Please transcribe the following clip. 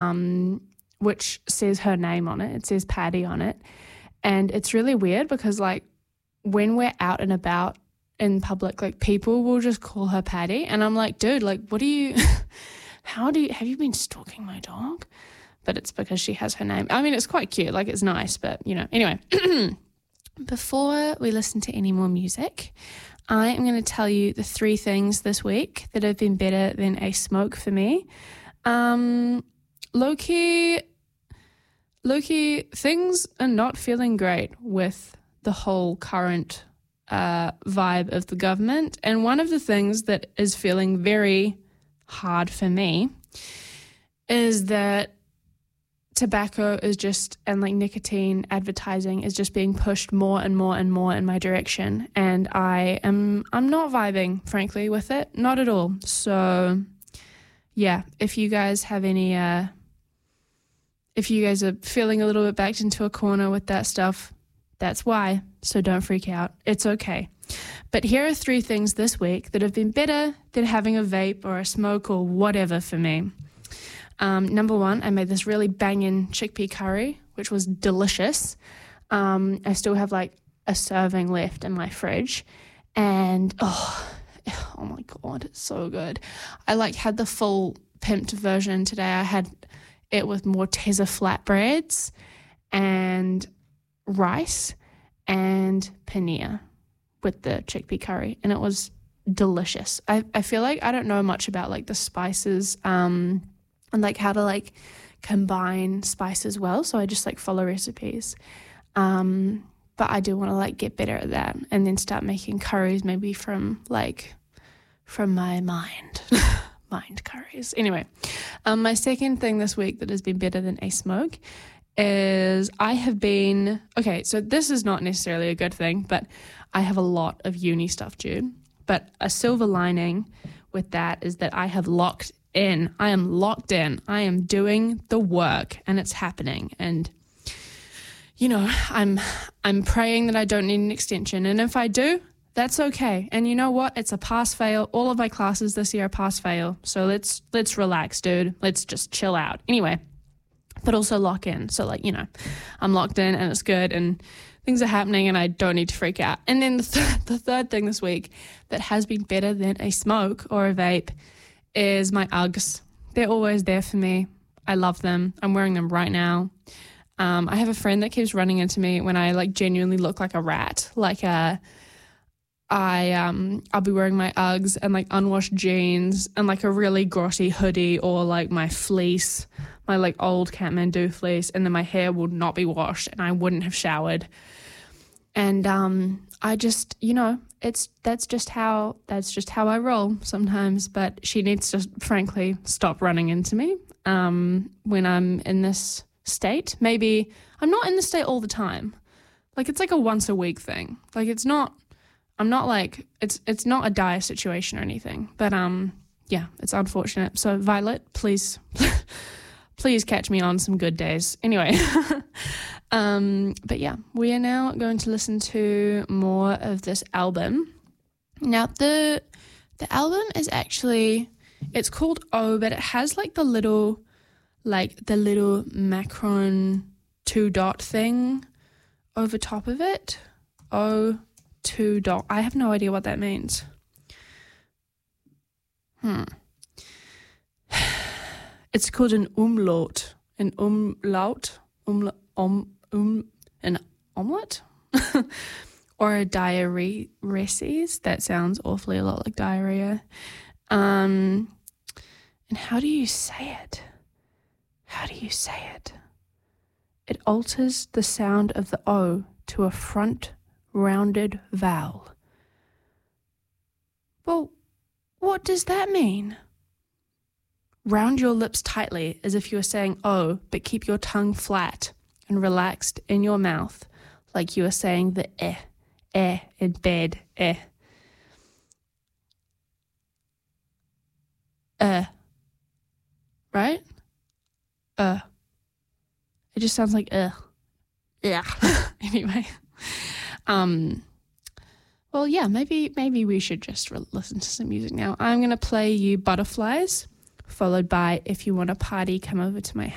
which says her name on it. It says Paddy on it. And it's really weird because, like, when we're out and about in public, like, people will just call her Paddy. And I'm like, dude, like, what do you, have you been stalking my dog? But it's because she has her name. I mean, it's quite cute. Like, it's nice, but, you know. Anyway, before we listen to any more music, I am going to tell you the 3 things this week that have been better than a smoke for me. Low-key, things are not feeling great with the whole current vibe of the government. And one of the things that is feeling very hard for me is that tobacco is just, and like nicotine advertising is just being pushed more and more and more in my direction. And I'm not vibing, frankly, with it. Not at all. So yeah, if you guys have any, if you guys are feeling a little bit backed into a corner with that stuff, that's why. So don't freak out. It's okay. But here are 3 things this week that have been better than having a vape or a smoke or whatever for me. Number 1, I made this really banging chickpea curry, which was delicious. I still have like a serving left in my fridge, and oh my God, it's so good. I like had the full pimped version today. I had it with Morteza flatbreads and rice and paneer with the chickpea curry, and it was delicious. I feel like I don't know much about like the spices, and like how to like combine spices well. So I just like follow recipes. But I do want to like get better at that and then start making curries maybe from my mind. Mind curries. Anyway, my second thing this week that has been better than a smoke is okay, so this is not necessarily a good thing, but I have a lot of uni stuff due. But a silver lining with that is that I have locked in. I am locked in. I am doing the work and it's happening. And, you know, I'm praying that I don't need an extension. And if I do, that's okay. And you know what? It's a pass-fail. All of my classes this year are pass-fail. So let's relax, dude. Let's just chill out. Anyway, but also lock in. So, like, you know, I'm locked in and it's good and things are happening and I don't need to freak out. And then the third thing this week that has been better than a smoke or a vape is my Uggs. They're always there for me. I love them. I'm wearing them right now. I have a friend that keeps running into me when I like genuinely look like a rat. Like I'll be wearing my Uggs and like unwashed jeans and like a really grotty hoodie or like my fleece, my like old Kathmandu fleece, and then my hair would not be washed and I wouldn't have showered. And I just, you know, that's just how I roll sometimes. But she needs to frankly stop running into me when I'm in this state. Maybe I'm not in this state all the time. Like it's like a once a week thing. Like it's not a dire situation or anything. But yeah, it's unfortunate. So Violet, please catch me on some good days. Anyway. But yeah, we are now going to listen to more of this album. Now the album is actually, it's called O, but it has like the little Macron 2-dot thing over top of it. O 2-dot. I have no idea what that means. It's called an umlaut. An omelette or a diuresis. That sounds awfully a lot like diarrhea. And how do you say it? It alters the sound of the O to a front rounded vowel. Well, what does that mean? Round your lips tightly as if you were saying O, but keep your tongue flat and relaxed in your mouth like you are saying the in bed, right? It just sounds like yeah. Anyway, well, yeah, maybe we should just listen to some music now. I'm gonna play you Butterflies, followed by If You Want to Party, Come Over to My